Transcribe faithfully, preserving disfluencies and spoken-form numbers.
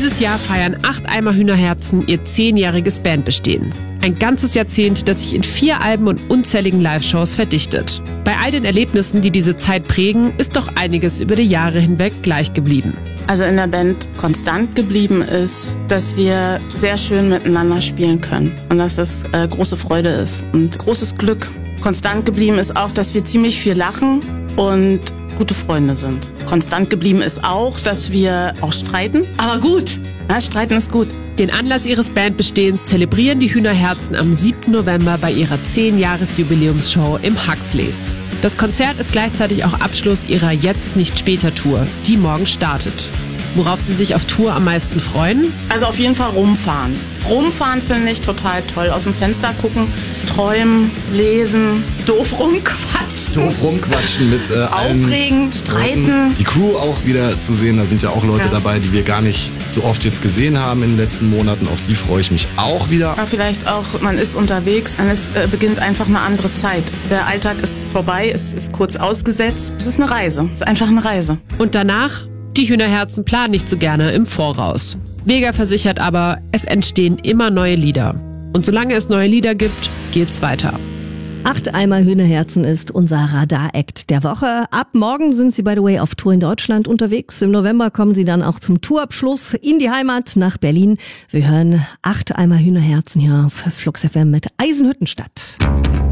Dieses Jahr feiern acht Eimer Hühnerherzen ihr zehnjähriges Bandbestehen. Ein ganzes Jahrzehnt, das sich in vier Alben und unzähligen Live-Shows verdichtet. Bei all den Erlebnissen, die diese Zeit prägen, ist doch einiges über die Jahre hinweg gleich geblieben. Also in der Band konstant geblieben ist, dass wir sehr schön miteinander spielen können und dass das äh, große Freude ist und großes Glück. Konstant geblieben ist auch, dass wir ziemlich viel lachen und gute Freunde sind. Konstant geblieben ist auch, dass wir auch streiten, aber gut. Ja, streiten ist gut. Den Anlass ihres Bandbestehens zelebrieren die Hühnerherzen am siebten November bei ihrer zehn-Jahres-Jubiläumsshow im Huxleys. Das Konzert ist gleichzeitig auch Abschluss ihrer Jetzt-nicht-später-Tour, die morgen startet. Worauf sie sich auf Tour am meisten freuen? Also auf jeden Fall rumfahren. Rumfahren finde ich total toll. Aus dem Fenster gucken, träumen, lesen, doof rumquatschen. Doof rumquatschen mit äh, allen Aufregen, streiten. Leuten. Die Crew auch wieder zu sehen. Da sind ja auch Leute ja. dabei, die wir gar nicht so oft jetzt gesehen haben in den letzten Monaten. Auf die freue ich mich auch wieder. Ja, vielleicht auch, man ist unterwegs und es äh, beginnt einfach eine andere Zeit. Der Alltag ist vorbei, es ist kurz ausgesetzt. Es ist eine Reise, es ist einfach eine Reise. Und danach? Die Hühnerherzen planen nicht so gerne im Voraus. Vega versichert aber, es entstehen immer neue Lieder. Und solange es neue Lieder gibt, geht's weiter. Acht Eimer Hühnerherzen ist unser Radar-Act der Woche. Ab morgen sind sie, by the way, auf Tour in Deutschland unterwegs. Im November kommen sie dann auch zum Tourabschluss in die Heimat nach Berlin. Wir hören Acht Eimer Hühnerherzen hier auf Flux F M mit Eisenhüttenstadt.